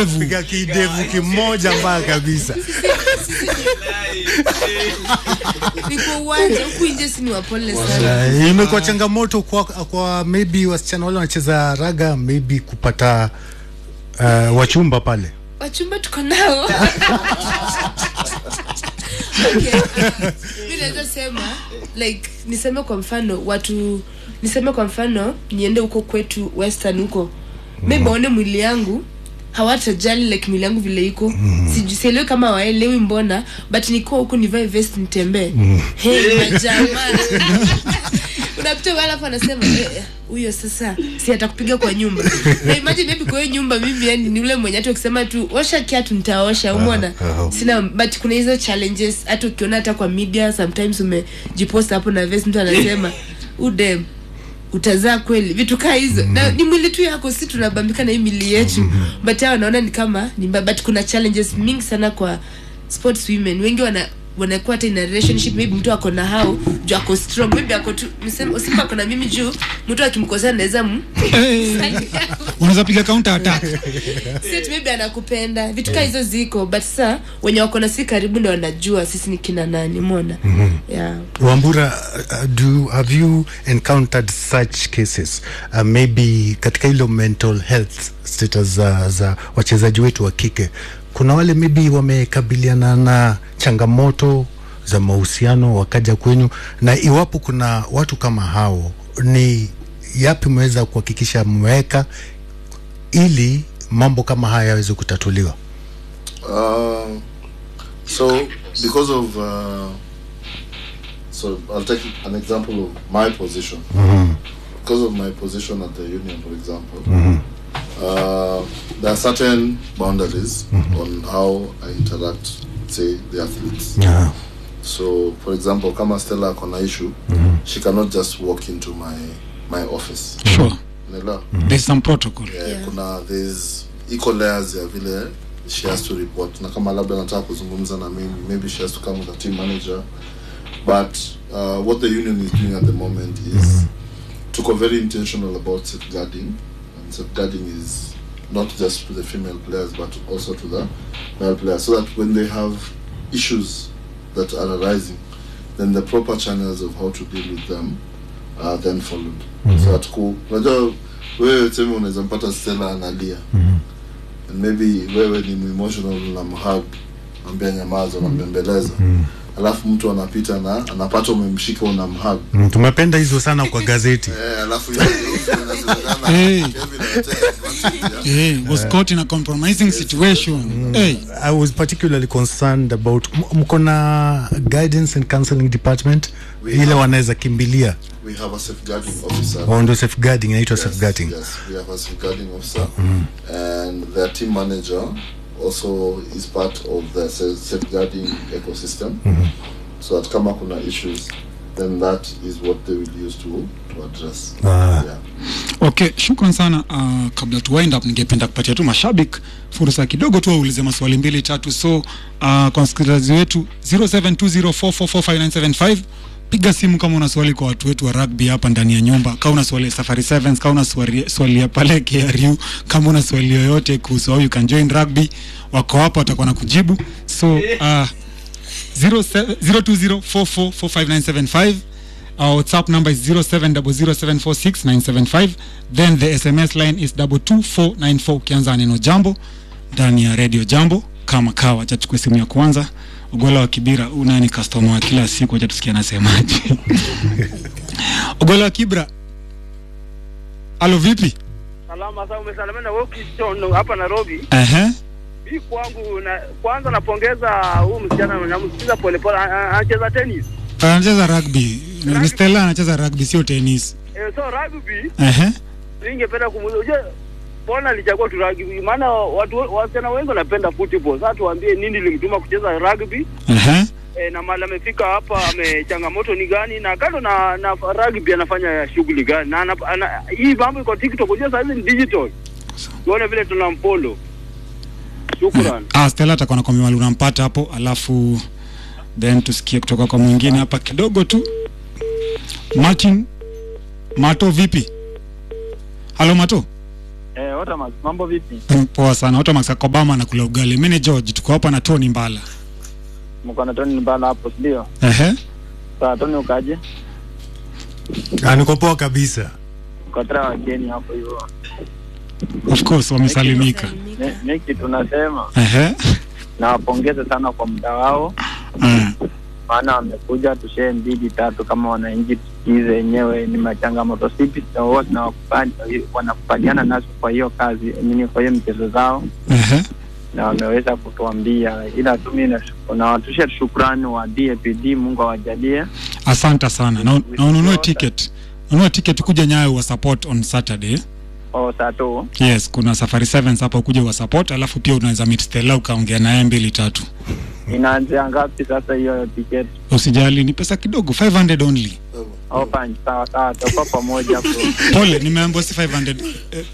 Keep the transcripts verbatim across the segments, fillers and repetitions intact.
kidevu. Piga kidevu kimoja mbaya kabisa. Niko uwanja huku nje si ni wapole sana. Imekuwa changamoto kwa kwa maybe wasichana wale wanacheza raga maybe kupata uh, wachumba pale. Wachumba tuko nao. Okay. Mimi naweza sema like niseme kwa mfano watu niseme kwa mfano niende huko kwetu Western huko. Maybe waone mwili yangu hawatajali like mwili yangu vile iko. Mm. Sijielewi kama waelewi mbona but niko huko nivae vest nitembee. Mm. Hey majamaa. Unapita wala hapo anasema huyo sasa si atakupiga kwa nyumba. Na imagine maybe kwa hiyo nyumba mimi yani ni ule mwenye hata ukisema tu osha kiatu nitaosha umeona. Uh, uh, sina but kuna hizo challenges hata ukiona hata kwa media sometimes umejipost hapo na vest mtu anasema udem utazaa kweli vitu kaa hizo. Mm-hmm. Na ni mwili tu yako si tunabambika na hii mili yetu. Mm-hmm. But hao naona ni kama ni but kuna challenges mingi sana kwa sports women. Wengi wana wanakuwa hata in a relationship maybe mtu ako na hao juu ako strong maybe ako tu msema usipa ako na mimi juu mtu akimkosea anaweza m unaweza piga counter attack. Sisi maybe anakupenda vitu kama hizo ziko but sasa wenye wako na si karibu ndio wanajua sisi ni kina nani umeona. Mm-hmm. Yeah. Wambura, uh, do have you encountered such cases uh, maybe katika ile mental health status za, za wachezaji wetu wa kike? Kuna wale maybe wamekabiliana na changamoto za mahusiano wakaja kwenu, na iwapo kuna watu kama hao ni yapi mweza kuhakikisha mweka ili mambo kama haya yaweze kutatuliwa? Uh, so because of uh, so I'll take an example of my position. Mm-hmm. Because of my position at the union, for example. Mm-hmm. Uh, there are certain boundaries. Mm-hmm. on how I interact, say, the athletes. Yeah. So, for example, kama Stella kona issue, mm-hmm. she cannot just walk into my my office. Sure. Mm-hmm. There's some protocol. Yeah, yeah. Kuna there's equal layers ya vile she has to report. Na kama labda nataka kuzungumza na mimi, maybe she has to come with a team manager. But uh, what the union is doing at the moment is mm-hmm. to go very intentional about safeguarding. Safeguarding is not just to the female players but also to the male players, so that when they have issues that are arising, then the proper channels of how to deal with them are then followed. Mm-hmm. So at cool, unajua wewe sema unaweza mpata Stella analia. Mm-hmm. And maybe wewe ni emotional na mhug, ambia nyamaza na mbembeleza. Mm-hmm. Alafu mtu anapita na anapata umemshika una mhug. Mm, tumependa hizo sana kwa gazeti. Eh, alafu hey. Hey, was caught in a compromising situation. Mm. Hey. I was particularly concerned about mkona guidance and counseling department ile wanaweza kimbilia. We have a safeguarding officer. Oh, ndo safeguarding, inaitwa yes, safeguarding. Yes, we have a safeguarding officer. Mm. And their team manager also is part of the safeguarding ecosystem. Mm-hmm. So that kama kuna issues, then that is what they will use to to address. Ah. Yeah. Okay, shukran sana. Uh, kabla tu wind up ningependa kupatia tu mashabiki fursa kidogo tu waulize maswali mbili tatu. So uh, kwa wasikilizaji wetu zero seven two zero four four four five nine seven five, piga simu kama una swali kwa watu wetu wa rugby hapa ndani ya nyumba. Kama una swali Safari Sevens, kama una swali swali ya pale K R U, kama una swali yoyote kuhusu how you can join rugby, wako hapa watakuwa na kujibu. So uh, zero two zero four four four five nine seven five. Our WhatsApp number is zero seven zero zero seven four six nine seven five. Then the S M S line is two two four nine four. Kianza neno jambo ndani ya Radio Jambo kama kawa. Acha tukue simu ya kwanza. Ogola wa Kibira, una ni customer wa kila siku, acha tusikie anasemaje. Ogola wa Kibra. Alo vipi? Salama sana, umesalamana wewe Christian hapa Nairobi. Eh eh. Mimi kwangu na kwanza napongeza huyu msichana anamsikiza pole pole, anacheza tennis. Anacheza rugby. Ni Stella anacheza rugby sio tennis. Eh, so rugby. Eh eh. Ningependa kumuuliza, mbona alichagua tu rugby? Maana watu wasichana wengi wanapenda football. Sasa tuambie nini limtuma kucheza rugby? Eh eh. E, na mali amefika hapa amechangamoto ni gani, na kando na na rugby anafanya shughuli gani, na ana, ana, hii mambo iko TikTok, unajua sasa ni digital, tuone vile tunamfollow. Shukrani. Ah, Stella atakuwa anakwambia wale unampata hapo, alafu then tusikie kutoka kwa mwingine hapa kidogo tu. Martin Mato vipi? Halo Mato. Eh, Otamax, mambo vipi? Poa sana. Otamax Obama na kula ugali. Mimi ni George, tuko hapa na Tony Mbala. Mko na Tony Mbala hapo, ndio? Ehe. Sawa, Tony ukaje? Ah, niko poa kabisa. Kwa tra wageni hapo hivyo. Of course wamesalimika. Niki tunasema. Ehe. Na wapongeze sana kwa muda wao. Mm. Maana wamekuja tushare mbili tatu kama wananchi tukize wenyewe ni machangamoto sipi na wote na wakufanya wanakubaliana nazo kwa hiyo kazi nini kwa hiyo mchezo zao. Ehe. Na wameweza kutuambia ila tu mimi na watushia shukrani wa D A P D, Mungu awajalie. Asante sana. Na, na ununue ticket. Ununue ticket kuja Nyayo wa support on Saturday. Oh, sato. Yes, kuna Safari Sevens hapa kuja wa support, alafu pia unaweza meet Stella ukaongea naye mbili tatu. Inaanzia ngapi sasa hiyo ticket? Usijali, ni pesa kidogo, five hundred only. Oh, fine, sawa sawa, tuko pamoja hapo. Pole, nimeambiwa si five hundred. Eh,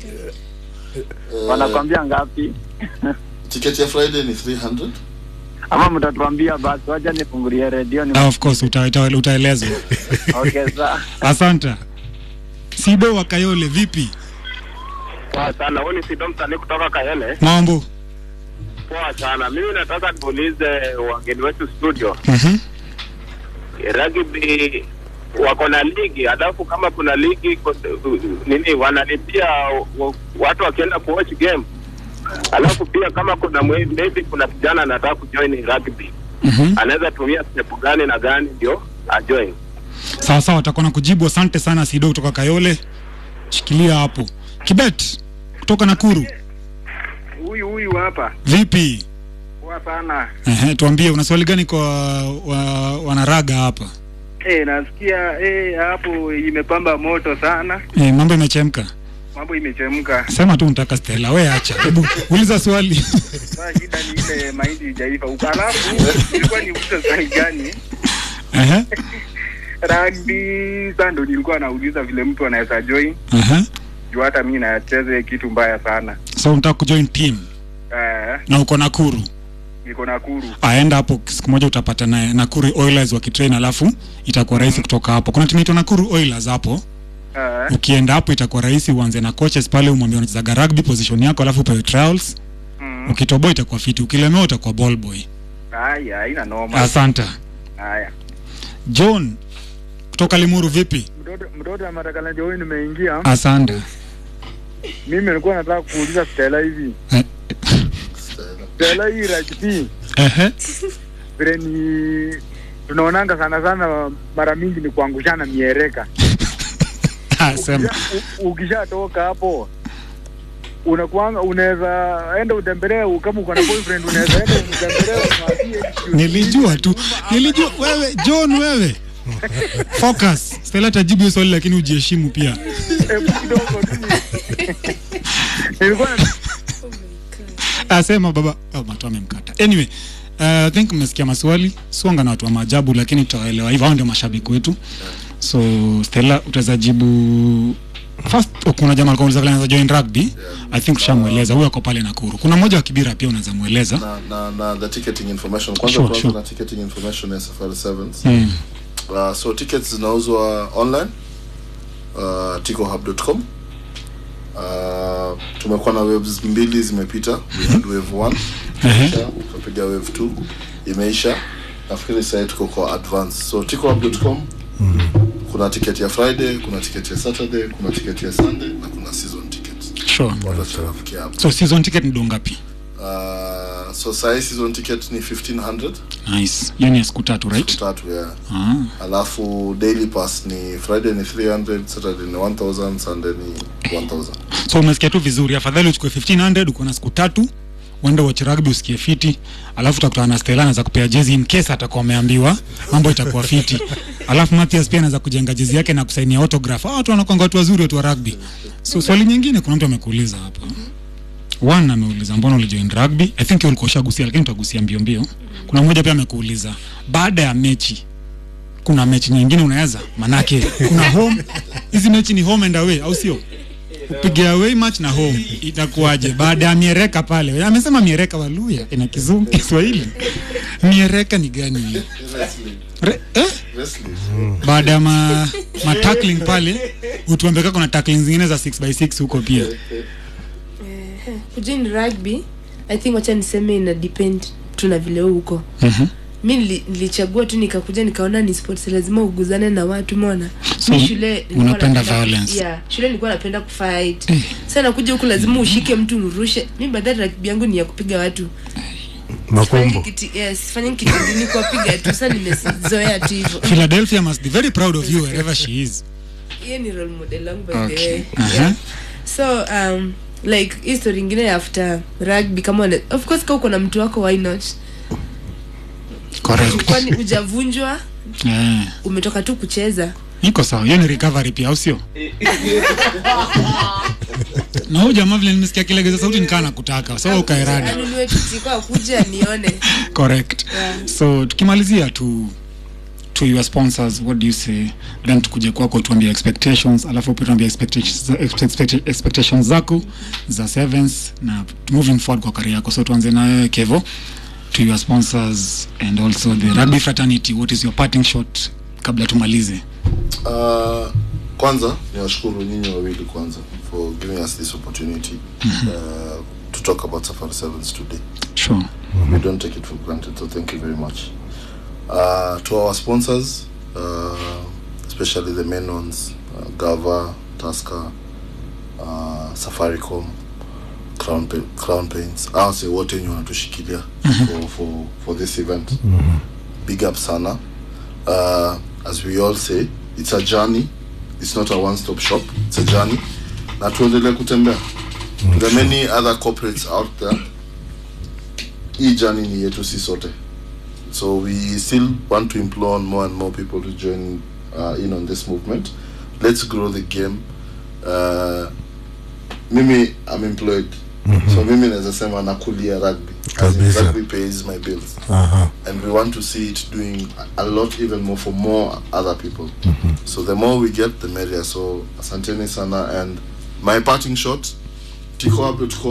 wanakwambia ngapi? Ticket ya Friday ni three hundred. Ama mtatuambia basi, wacha nifungulie radio ni. Ah, of course utaelezwa. Uta, uta okay, sawa. Asante. Sido wa Kayole vipi? Poa sana. Wewe ni Sido msanii kutoka Kayole. Mambo. Poa sana. Mimi nataka niulize wageni wetu studio. Mhm. Rugby wako na ligi, alafu kama kuna ligi nini wanalipia watu wakienda kuwatch game. Alafu pia kama kuna maybe kuna kijana anataka kujoin rugby. Mhm. Anaweza tumia step gani na gani ndio ajoin? Sawa sawa, utakuwa na kujibu. Asante sana Sido kutoka Kayole. Shikilia hapo. Kibet kutoka Nakuru. Huyu huyu hapa. Vipi? Poa sana. Ehe, tuambie una swali gani kwa wa, wanaraga hapa? Eh, nasikia eh hapo imepamba moto sana. Eh, mambo imechemka. Mambo imechemka. Sema tu unataka Stella, wewe acha. Hebu uliza swali. Sasa shida ni ile mahindi hajaiva. Ukalafu ilikuwa ni uliza swali gani? Ehe. Rugby sando nilikuwa nauliza vile mtu anaweza join. Ehe. Juu hata mimi nacheza kitu mbaya sana. So unataka kujoin team? Eh. Na uko Nakuru? Niko Nakuru. Aenda hapo siku moja utapata na Nakuru Oilers wakitrain, alafu itakuwa rahisi kutoka hapo. Kuna timu inaitwa Nakuru Oilers hapo. Eh. Ukienda hapo itakuwa rahisi uanze na coaches pale, umwambie unacheza rugby position yako, alafu upewe trials. Mm. Ukitoboa itakuwa fiti, ukilemewa utakuwa ball boy. Haya, haina noma. Asante. Haya. John kutoka Limuru vipi? Mtoto mtoto wa matakala join nimeingia. Asante. Mimi nilikuwa nataka kuuliza Stella hivi. Eh. Stella hii rugby. Ehe. Vile ni tunaonanga sana sana mara mingi ni kuangushana miereka. Ah, sema. Ukishatoka hapo unakuanga unaweza enda utembelee kama uko na boyfriend unaweza enda utembelee umwambie. Nilijua tu. Nilijua wewe John wewe. Focus. Stella tajibu hiyo swali lakini ujiheshimu pia. Hebu kidogo tu. Nilikuwa Asema baba. Oh, matu amemkata. Anyway, uh, I think mmesikia maswali. Songa na watu wa maajabu lakini tutaelewa. Hivyo ndio mashabiki wetu. So Stella utaweza jibu first. Kuna jamaa alikuwa anauliza anaweza join rugby. Yeah. I think ushamueleza huyo ako pale Nakuru. Kuna mmoja wa Kibira pia unaweza mueleza. Na na na the ticketing information kwanza Sure, kwanza sure. na ticketing information ya Safari Sevens. Mm. Uh, so tickets zinauzwa online uh, tico hub dot com. Uh, tumekuwa na waves mbili zimepita. We had wave one, Ehe. tukapiga wave two, imeisha. Nafikiri sasa tuko kwa advance. So tico hub dot com. Kuna ticket ya Friday, kuna ticket ya Saturday, kuna ticket ya Sunday na kuna season ticket. Sure. Watafikia hapo. So season ticket ni dola ngapi? Uh, so size season ticket ni fifteen hundred. Nice. Hiyo ni siku tatu, right? Tatu, yeah. Ah. Alafu daily pass ni Friday ni three hundred, Saturday ni one thousand, Sunday ni one thousand. So umesikia tu vizuri. Afadhali uchukue fifteen hundred uko na siku tatu. Uende watch rugby usikie fiti. Alafu utakutana na Stella anaweza kupea jezi in case atakuwa ameambiwa mambo itakuwa fiti. Alafu Mathias pia anaweza kujenga jezi yake na kusainia autograph. Ah, watu wanakuanga watu wazuri watu wa rugby. So swali nyingine kuna mtu amekuuliza hapa. One ameuliza mbona ulijoin rugby? I think ulikuwa ushagusia lakini tutagusia mbio mbio. Kuna mmoja pia amekuuliza baada ya mechi kuna mechi nyingine unaweza manake kuna home. Hizi mechi ni home and away au sio? Upige away match na home itakuwaje baada ya miereka pale? Amesema miereka waluya ina kizungu Kiswahili. Miereka ni gani hiyo? Re, eh? Baada ya ma, ma tackling pale utuambeka kuna tackling zingine za six by six huko pia. kujoin rugby I think wacha niseme ina depend tuna vile huko. Mhm. Mimi nilichagua tu nikakuja nikaona ni sports lazima uguzane na watu umeona. So, shule unapenda violence. Yeah, shule nilikuwa napenda kufight. Eh. Sasa nakuja huku lazima ushike mtu urushe. Mimi badala rugby yangu ni ya kupiga watu. Makombo. Yes, fanya kitu ni kupiga tu. Sasa nimezoea tu hivyo. Philadelphia must be very proud of you wherever she is. Yeye ni role model wangu by the Okay. way. Uh-huh. Yeah. So um like history nyingine after rugby kama one, of course kama kuna mtu wako why not? Correct. Kwani hujavunjwa? Eh. Umetoka tu kucheza. Iko sawa. Hiyo ni recovery pia au sio? Na huyu jamaa vile nimesikia kilegeza sauti nikaa nakutaka. So ukairada. Anuniwe kitiko kuja nione. Correct. Yeah. So tukimalizia tu to your sponsors, what do you say? Then tukuje kwako tuambie expectations, alafu pia tuambie expectations expectations expectations zako za sevens na moving forward kwa career yako. So tuanze na wewe Kevo, to your sponsors and also the rugby fraternity, what is your parting shot kabla tumalize? Uh, kwanza niwashukuru nyinyi wawili kwanza for giving us this opportunity mm-hmm. uh, to talk about Safari Sevens today. Sure. Mm-hmm. We don't take it for granted, so thank you very much. Uh, to our sponsors, uh, especially the main ones, uh, Gava, Tusker, uh, Safaricom, Crown, pa- Crown Paints, I'll say what you want to shikilia for, for, for this event. Mm-hmm. Big up sana. Uh, as we all say, it's a journey. It's not a one-stop shop. It's a journey. Na tuendelee kutembea. There are many other corporates out there. Hii journey ni yetu si sote. So we still want to implore more and more people to join uh, in on this movement. Let's grow the game. Uh, mimi, I'm employed. Mm-hmm. So mimi naweza sema nakulia rugby. Rugby pays my bills. Uh-huh. And we want to see it doing a lot even more for more other people. Mm-hmm. So the more we get, the merrier. So asanteni sana. And my parting shot, tiko hapo tuko